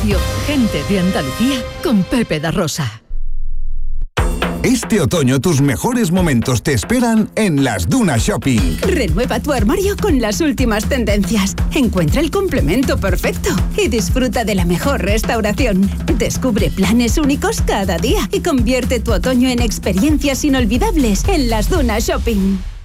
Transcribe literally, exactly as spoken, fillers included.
Radio, gente de Andalucía, con Pepe da Rosa. Este otoño tus mejores momentos te esperan en Las Dunas Shopping. Renueva tu armario con las últimas tendencias. Encuentra el complemento perfecto y disfruta de la mejor restauración. Descubre planes únicos cada día y convierte tu otoño en experiencias inolvidables en Las Dunas Shopping.